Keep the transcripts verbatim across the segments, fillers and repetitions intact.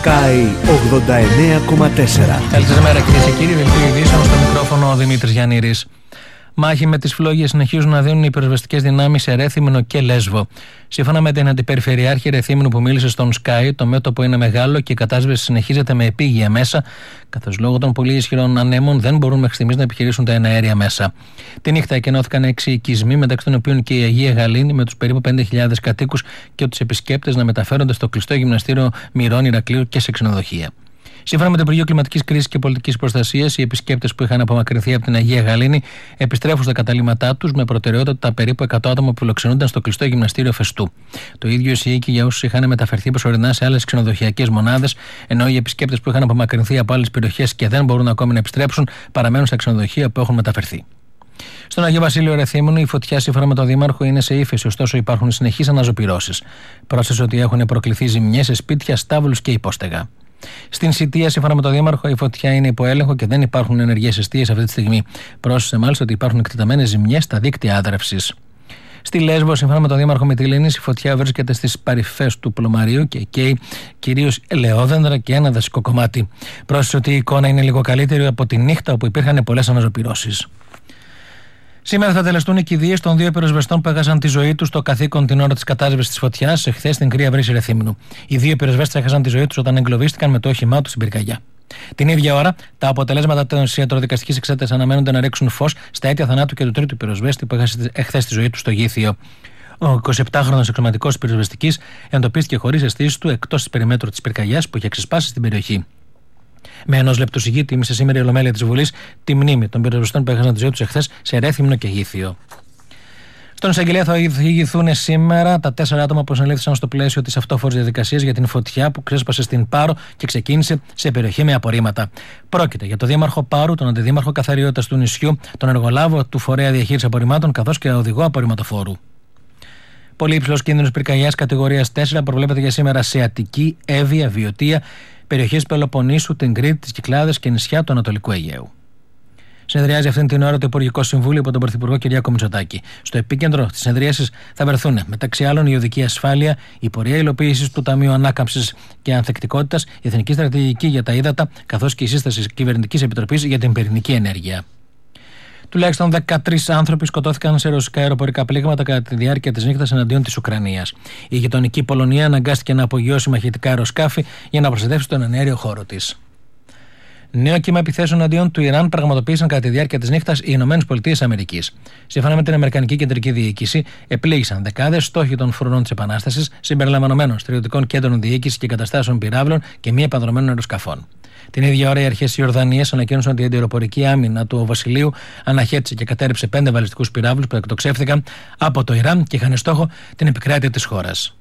Sky ογδόντα εννέα κόμμα τέσσερα. Καλή σας μέρα, κυρίες και κύριοι. Δελτίο ειδήσεων, στο μικρόφωνο ο Δημήτρης Γιαννήρης. Μάχη με τις φλόγες συνεχίζουν να δίνουν οι πυροσβεστικές δυνάμεις σε Ρέθυμνο και Λέσβο. Σύμφωνα με την Αντιπεριφερειάρχη Ρεθύμνου που μίλησε στον Sky, το μέτωπο είναι μεγάλο και η κατάσβεση συνεχίζεται με επίγεια μέσα, καθώς λόγω των πολύ ισχυρών ανέμων δεν μπορούν μέχρι στιγμής να επιχειρήσουν τα εναέρια μέσα. Τη νύχτα εκενώθηκαν έξι οικισμοί, μεταξύ των οποίων και η Αγία Γαλήνη, με τους περίπου πέντε χιλιάδες κατοίκους και τους επισκέπτες να μεταφέρονται στο κλειστό γυμναστήριο Μυρών Ηρακλείου και σε ξενοδοχεία. Σύμφωνα με το Υπουργείο Κλιματικής Κρίσης και Πολιτικής Προστασίας, οι επισκέπτες που είχαν απομακρυνθεί από την Αγία Γαλήνη επιστρέφουν στα καταλήμματά τους, με προτεραιότητα τα περίπου εκατό άτομα που φιλοξενούνταν στο κλειστό γυμναστήριο Φεστού. Το ίδιο ισχύει και για όσους είχαν μεταφερθεί προσωρινά σε άλλες ξενοδοχειακές μονάδες, ενώ οι επισκέπτες που είχαν απομακρυνθεί από άλλες περιοχές και δεν μπορούν ακόμη να επιστρέψουν, παραμένουν στα ξενοδοχεία που έχουν μεταφερθεί. Στον Αγίο Βασίλειο Ρεθύμνου, η φωτιά, σύμφωνα με τον Δήμαρχο, είναι σε ύφεση, ωστόσο υπάρχουν συνεχείς αναζωπυρώσεις. Πρόσθεσε ότι έχουν προκληθεί ζημιές σε σπίτια, στάβλους και υπόστεγα. Στην Σιτία, σύμφωνα με τον Δήμαρχο, η φωτιά είναι υπό έλεγχο και δεν υπάρχουν ενεργές εστίες αυτή τη στιγμή. Πρόσθεσε μάλιστα ότι υπάρχουν εκτεταμένες ζημιές στα δίκτυα άδρευσης. Στη Λέσβο, σύμφωνα με τον Δήμαρχο Μυτιλήνης, η φωτιά βρίσκεται στις παρυφές του πλωμαρίου και καίει κυρίως ελαιόδεντρα και ένα δασικό κομμάτι. Πρόσθεσε ότι η εικόνα είναι λίγο καλύτερη από τη νύχτα όπου υπήρχαν πολλές αναζωπυρώσεις. Σήμερα θα τελεστούν οι κηδείες των δύο πυροσβεστών που έχασαν τη ζωή τους στο καθήκον την ώρα της κατάσβεσης της φωτιάς εχθές στην Κρύα Βρύση Ρεθύμνου. Οι δύο πυροσβέστες έχασαν τη ζωή τους όταν εγκλωβίστηκαν με το όχημά τους στην πυρκαγιά. Την ίδια ώρα, τα αποτελέσματα της ιατροδικαστικής εξέτασης αναμένονται να ρίξουν φως στα αίτια θανάτου και του τρίτου πυροσβέστη που έχασε εχθές τη ζωή του στο Γήθιο. Ο εικοσιεπτάχρονος εξωματικός πυροσβεστικής εντοπίστηκε χωρίς αισθήσεις του εκτός της περιμέτρου της πυρκαγιάς που είχε ξεσπάσει στην περιοχή. Με ενός λεπτού σιγή τίμησε σήμερα η Ολομέλεια της Βουλής τη μνήμη των πυροσβεστών που έχασαν τη ζωή τους εχθές σε Ρέθυμνο και Γήθιο. Στον εισαγγελέα θα ηγηθούν σήμερα τα τέσσερα άτομα που συνελήφθησαν στο πλαίσιο της αυτόφορης διαδικασίας για την φωτιά που ξέσπασε στην Πάρο και ξεκίνησε σε περιοχή με απορρίμματα. Πρόκειται για τον Δήμαρχο Πάρου, τον Αντιδήμαρχο Καθαριότητας του νησιού, τον εργολάβο του Φορέα Διαχείρισης Απορριμμάτων καθώς και οδηγό απορριμματοφόρου. Πολύ υψηλός κίνδυνος πυρκαγιάς κατηγορίας τέσσερα προβλέπεται για σήμερα σε Αττική, Εύβοια, Βιωτία, περιοχές Πελοποννήσου, την Κρήτη, τις Κυκλάδες και νησιά του Ανατολικού Αιγαίου. Συνεδριάζει αυτήν την ώρα το Υπουργικό Συμβούλιο από τον Πρωθυπουργό Κυριάκο Μητσοτάκη. Στο επίκεντρο της συνεδρίασης θα βρεθούν μεταξύ άλλων η οδική ασφάλεια, η πορεία υλοποίησης του Ταμείου Ανάκαμψης και Ανθεκτικότητας, η Εθνική Στρατηγική για τα Ύδατα, καθώς και η σύσταση Κυβερνητικής Επιτροπής για την Πυρηνική Ενέργεια. Τουλάχιστον δεκατρείς άνθρωποι σκοτώθηκαν σε ρωσικά αεροπορικά πλήγματα κατά τη διάρκεια της νύχτας εναντίον της Ουκρανίας. Η γειτονική Πολωνία αναγκάστηκε να απογειώσει μαχητικά αεροσκάφη για να προστατεύσει τον εναέριο χώρο της. Νέο κύμα επιθέσεων εναντίον του Ιράν πραγματοποίησαν κατά τη διάρκεια της νύχτας οι ΗΠΑ. Σύμφωνα με την Αμερικανική Κεντρική Διοίκηση, επλήγησαν δεκάδες στόχοι των φρουρών της Επανάστασης, συμπεριλαμβανομένων στρατιωτικών κέντρων διοίκησης και εγκαταστάσεων πυράβλων και μη επανδρομένων αεροσκαφών. Την ίδια ώρα, οι αρχές της Ιορδανίας ανακοίνωσαν ότι η αντιαεροπορική άμυνα του Βασιλείου αναχέτησε και κατέρριψε πέντε βαλιστικούς πυράβλους που εκτοξεύθηκαν από το Ιράν και είχαν στόχο την επικράτεια της χώρας.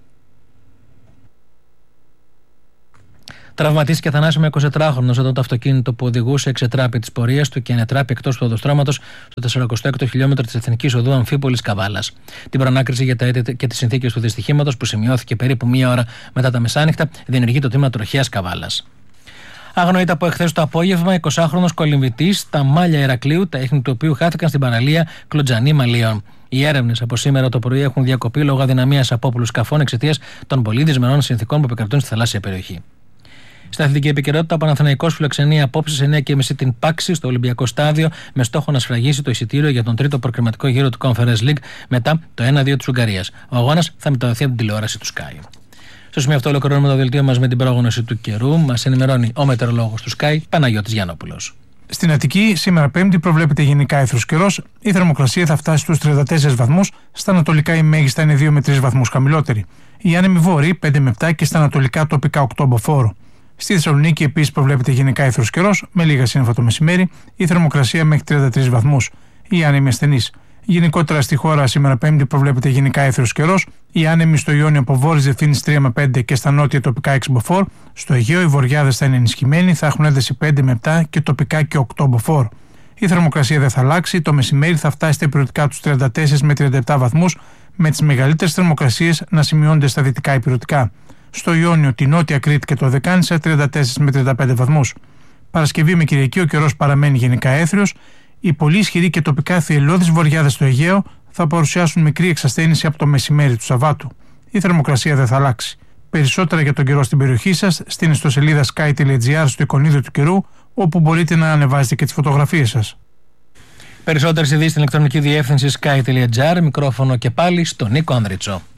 Τραυματίστηκε θανάσιμα εικοσιτετράχρονος όταν το αυτοκίνητο που οδηγούσε εξετράπη της πορείας του και ανετράπη εκτός του οδοστρώματος στο σαρανταέξι χιλιόμετρο της Εθνικής Οδού Αμφίπολης Καβάλας. Την προνάκριση για τα αίτια και τις συνθήκες του δυστυχήματος, που σημειώθηκε περίπου μία ώρα μετά τα μεσάνυχτα, διενεργεί το τμήμα τροχέας Καβάλας. Αγνοείται από εχθές το απόγευμα εικοσάχρονος κολυμβητής στα Μάλια Ηρακλείου, τα ίχνη του οποίου χάθηκαν στην παραλία Κλοντζανή Μαλίων. Οι έρευνες από σήμερα το πρωί έχουν διακοπεί λόγω αδυναμίας απόπουλου σκαφών εξαιτίας των πολύ δυσμενών συνθηκών που επικρατούν στη θαλάσσια περιοχή. Στην αθλητική επικαιρότητα, ο Παναθηναϊκός φιλοξενεί απόψε σε εννιά και μισή την Πάξη στο Ολυμπιακό Στάδιο με στόχο να σφραγίσει το εισιτήριο για τον τρίτο προκριματικό γύρο του Conference League μετά το ένα δύο της Ουγγαρίας. Ο αγώνας θα μεταδοθεί από την τηλεόραση του Sky. Στο σημείο αυτό ολοκληρώνουμε το δελτίο μας με την πρόγνωση του καιρού. Μας ενημερώνει ο μετεωρολόγος του Sky, Παναγιώτης Γιαννόπουλος. Στην Αττική, σήμερα Πέμπτη, προβλέπεται γενικά αίθρος καιρός. Η θερμοκρασία θα φτάσει στους τριάντα τέσσερις βαθμούς. Στα ανατολικά η μέγιστα είναι δύο με τρεις βαθμούς χαμηλότερη. Η άνεμη βόρειη πέντε με επτά και στα ανατολικά τοπικά οκτώ μποφόρ. Στη Θεσσαλονίκη επίσης προβλέπεται γενικά αίθρος καιρός, με λίγα σύννεφα το μεσημέρι. Η θερμοκρασία μέχρι τριάντα τρεις βαθμούς. Η άνεμη ασθενής. Γενικότερα στη χώρα σήμερα Πέμπτη προβλέπεται γενικά αίθρος καιρός. Οι άνεμοι στο Ιόνιο από βόρειες διευθύνσεις τρία με πέντε και στα νότια τοπικά έξι μποφόρ. Στο Αιγαίο οι βορειάδες θα είναι ενισχυμένοι, θα έχουν ένταση πέντε με επτά και τοπικά και οκτώ μποφόρ. Η θερμοκρασία δεν θα αλλάξει, το μεσημέρι θα φτάσει στα ηπειρωτικά τους τριάντα τέσσερα με τριάντα επτά βαθμούς, με τις μεγαλύτερες θερμοκρασίες να σημειώνονται στα δυτικά ηπειρωτικά. Στο Ιόνιο, τη Νότια Κρήτη και το Δεκάνη σε τριάντα τέσσερα με τριάντα πέντε βαθμούς. Παρασκευή με Κυριακή ο καιρός παραμένει γενικά έθριος. Οι πολύ ισχυροί και τοπικά θυελλώδεις βορειάδες στο Αιγαίο θα παρουσιάσουν μικρή εξασθένηση από το μεσημέρι του Σαββάτου. Η θερμοκρασία δεν θα αλλάξει. Περισσότερα για τον καιρό στην περιοχή σας στην ιστοσελίδα sky τελεία gr στο εικονίδιο του καιρού, όπου μπορείτε να ανεβάζετε και τις φωτογραφίες σας. Περισσότερες ειδήσεις στην ηλεκτρονική διεύθυνση sky τελεία gr. Μικρόφωνο και πάλι στον Νίκο Ανδρίτσο.